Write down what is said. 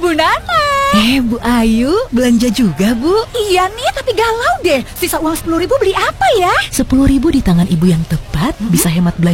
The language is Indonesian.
Bu Nana. Bu Ayu, belanja juga, Bu? Iya nih, tapi galau deh. Sisa uang 10.000 beli apa ya? 10.000 di tangan ibu yang tepat bisa hemat belanja